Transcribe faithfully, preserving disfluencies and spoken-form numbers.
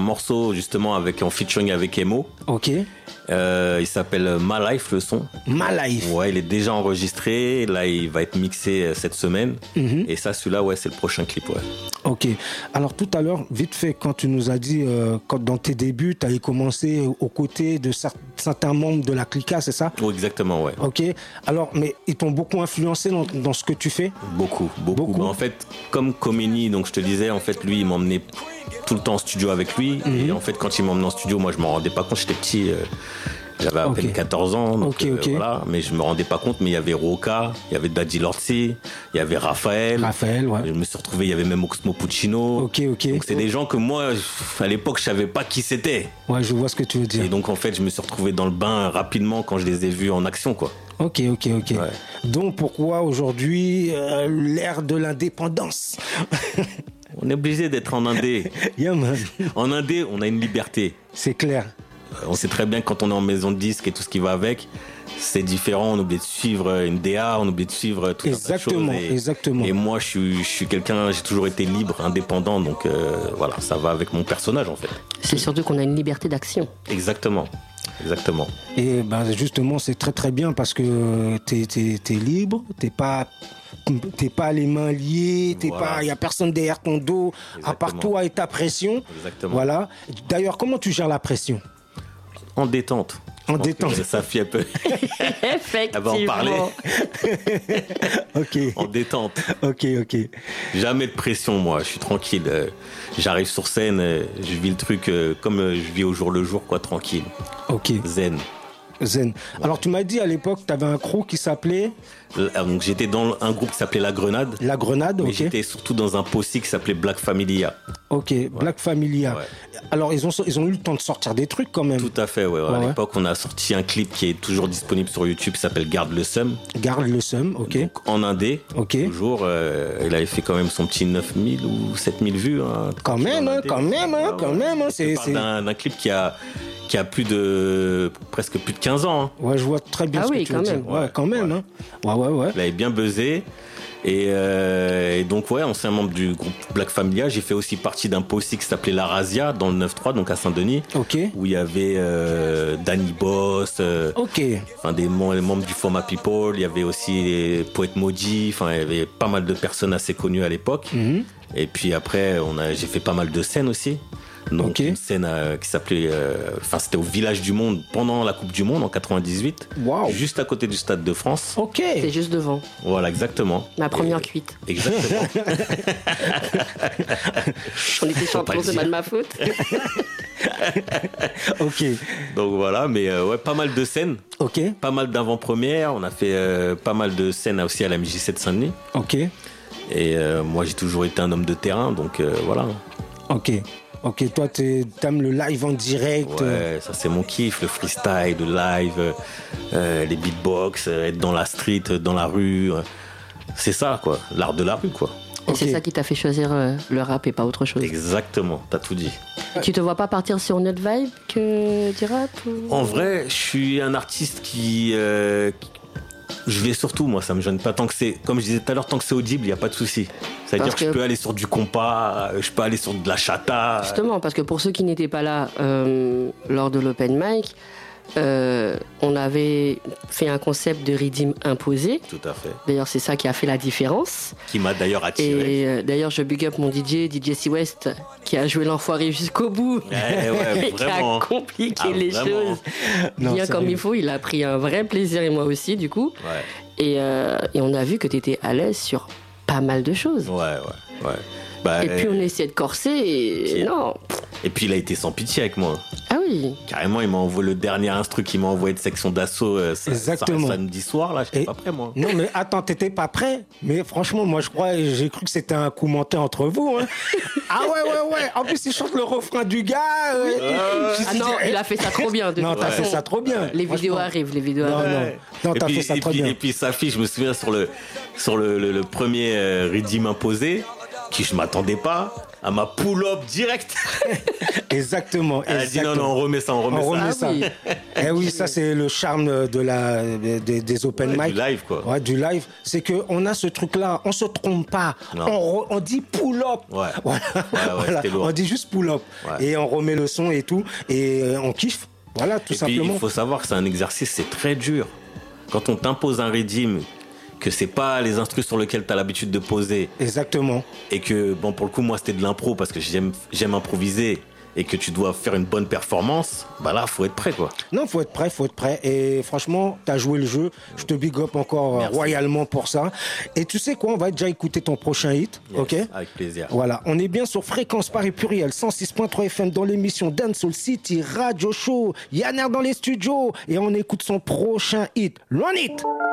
Un morceau justement avec, en featuring avec Emo. Ok. Euh, il s'appelle My Life, le son. My Life. Ouais, il est déjà enregistré. Là, il va être mixé cette semaine. Mm-hmm. Et ça, celui-là, ouais, c'est le prochain clip, ouais. Ok. Alors, tout à l'heure, vite fait, quand tu nous as dit, euh, quand dans tes débuts, tu avais commencé aux côtés de certains membres de la Clica, c'est ça? Oui, exactement, ouais. Ok. Alors, mais ils t'ont beaucoup influencé dans, dans ce que tu fais? Beaucoup, beaucoup. beaucoup. Bah, en fait, comme Khomeini, donc je te disais, en fait, lui, il m'emmenait tout le temps en studio avec lui. Mm-hmm. Et en fait, quand il m'emmenait en studio, moi, je m'en rendais pas compte. J'étais petit. Euh, J'avais à peine okay. quatorze ans, donc okay, okay. Euh, voilà, mais je me rendais pas compte, mais il y avait Roca, il y avait Daddy Lortzi, il y avait Raphaël. Raphaël, ouais. Je me suis retrouvé, il y avait même Oxmo Puccino. Ok, ok. Donc c'est des gens que moi, à l'époque, je savais pas qui c'était. Ouais, je vois ce que tu veux dire. Et donc en fait, je me suis retrouvé dans le bain rapidement quand je les ai vus en action, quoi. Ok, ok, ok. Ouais. Donc pourquoi aujourd'hui euh, l'ère de l'indépendance? On est obligé d'être en indé. Yeah, man. En indé, on a une liberté. C'est clair. On sait très bien que quand on est en maison de disque et tout ce qui va avec, c'est différent. On oublie de suivre une D A, on oublie de suivre tout ça. Exactement, et, exactement. Et moi, je suis, je suis quelqu'un, j'ai toujours été libre, indépendant, donc euh, voilà, ça va avec mon personnage en fait. C'est surtout qu'on a une liberté d'action. Exactement. Exactement. Et ben justement, c'est très très bien parce que t'es, t'es, t'es libre, t'es pas, t'es pas les mains liées, t'es voilà. pas, il y a personne derrière ton dos, exactement. À part toi et ta pression. Exactement. Voilà. D'ailleurs, comment tu gères la pression? En détente. En détente. Ça fait un peu. Effectivement. Elle va en parler. Ok. En détente. Ok, ok. Jamais de pression, moi. Je suis tranquille. J'arrive sur scène, je vis le truc comme je vis au jour le jour, quoi, tranquille. Ok. Zen. Zen. Ouais. Alors, tu m'as dit à l'époque, tu avais un crew qui s'appelait... Donc, j'étais dans un groupe qui s'appelait La Grenade. La Grenade, ok. Mais j'étais surtout dans un posse qui s'appelait Black Familia. Ok, ouais. Black Familia. Ouais. Alors, ils ont, ils ont eu le temps de sortir des trucs quand même. Tout à fait, ouais. ouais. À ouais. l'époque, on a sorti un clip qui est toujours disponible sur YouTube qui s'appelle Garde le Seum. Garde le Seum, ok. Donc, en indé. Ok. Toujours. Euh, il avait fait quand même son petit neuf mille ou sept mille vues. Hein, quand, même, hein, quand même, hein, quand même, hein, c'est c'est d'un, d'un clip qui a... qui a plus de presque plus de quinze ans. Hein. Ouais, je vois très bien ah ce oui, que tu quand veux même. dire. Ouais, quand même. Ouais, hein. ouais, ouais. ouais. Il avait bien buzzé. Et, euh, et donc, ouais, ancien membre du groupe Black Familia. J'ai fait aussi partie d'un posse qui s'appelait La Razia dans le neuf trois, donc à Saint-Denis. Ok. Où il y avait euh, Danny Boss. Euh, ok. Enfin, des membres du format People. Il y avait aussi les Poète Maudit. Enfin, il y avait pas mal de personnes assez connues à l'époque. Mm-hmm. Et puis après, on a, j'ai fait pas mal de scènes aussi. Donc okay. Une scène euh, qui s'appelait, enfin euh, c'était au Village du Monde pendant la Coupe du Monde en quatre-vingt-dix-huit, wow. Juste à côté du Stade de France. Ok. C'est juste devant. Voilà, exactement. Ma première Et... cuite. Exactement. On était champions, c'est pas de ma faute. Ok. Donc voilà, mais euh, ouais, pas mal de scènes. Ok. Pas mal d'avant-premières. On a fait euh, pas mal de scènes aussi à la M J C de Saint-Denis. Ok. Et euh, moi, j'ai toujours été un homme de terrain, donc euh, voilà. Ok. Ok, toi, t'aimes le live en direct. Ouais, ça c'est mon kiff, le freestyle, le live, euh, les beatbox, euh, être dans la street, dans la rue. Euh, c'est ça, quoi, l'art de la rue, quoi. Et okay. C'est ça qui t'a fait choisir euh, le rap et pas autre chose. Exactement, t'as tout dit. Tu te vois pas partir sur une autre vibe que du rap ou... En vrai, je suis un artiste qui... Euh, qui je vais surtout, moi, ça me gêne pas. Tant que c'est, comme je disais tout à l'heure, tant que c'est audible, il n'y a pas de souci. C'est-à-dire parce que, que je peux aller sur du compas, je peux aller sur de la chata. Justement, parce que pour ceux qui n'étaient pas là euh, lors de l'open mic, euh, on avait fait un concept de rythme imposé. Tout à fait. D'ailleurs, c'est ça qui a fait la différence. Qui m'a d'ailleurs attiré. Et euh, d'ailleurs, je big up mon D J, D J C West, qui a joué l'enfoiré jusqu'au bout. Ouais, ouais, et qui a compliqué ah, les vraiment. choses. Non, bien comme il faut. Il a pris un vrai plaisir et moi aussi, du coup. Ouais. Et, euh, et on a vu que tu étais à l'aise sur pas mal de choses. Ouais, ouais, ouais. Bah, et puis on essayait de corser et puis, non. Et puis il a été sans pitié avec moi. Ah oui. Carrément, il m'a envoyé le dernier instru qu'il m'a envoyé de section d'assaut euh, Exactement. samedi soir, là, j'étais et... pas prêt, moi. Non, mais attends, t'étais pas prêt. Mais franchement, moi, je crois, j'ai cru que c'était un coup monté entre vous. Hein. Ah ouais, ouais, ouais. En plus, il chante le refrain du gars. Euh, euh... Ah non, il a fait ça trop bien. Non, t'as ouais. fait ça trop bien. Les vidéos arrivent, les vidéos non, arrivent. Non, non, t'as puis, fait ça trop puis, bien. Et puis sa fille, je me souviens sur le, sur le, le, le premier euh, rythme imposé, qui je m'attendais pas. Elle m'a pull-up direct. Exactement. Elle exactement. a dit non, non, on remet ça, on remet on ça. Remet Ah ça. oui. Eh oui, ça c'est le charme de la, des, des open Ouais, mic. du live, quoi. Ouais, du live. C'est qu'on a ce truc-là, on se trompe pas. On, re, on dit pull-up. Ouais. Voilà. Ouais, ouais, Voilà. c'était lourd. On dit juste pull-up. Ouais. Et on remet le son et tout. Et on kiffe. Voilà, tout et simplement. puis, il faut savoir que c'est un exercice, c'est très dur. Quand on t'impose un rythme, que c'est pas les instruments sur lesquels tu as l'habitude de poser. Exactement. Et que, bon, pour le coup, moi, c'était de l'impro parce que j'aime, j'aime improviser. Et que tu dois faire une bonne performance, bah là, faut être prêt, quoi. Non, faut être prêt, faut être prêt. Et franchement, t'as joué le jeu. Je te big up encore Merci. royalement pour ça. Et tu sais quoi, on va déjà écouter ton prochain hit, Yes, ok? avec plaisir. Voilà, on est bien sur Fréquence Paris Pluriel, cent six point trois F M dans l'émission Dancehall City Radio Show. Yanner dans les studios et on écoute son prochain hit, Run It.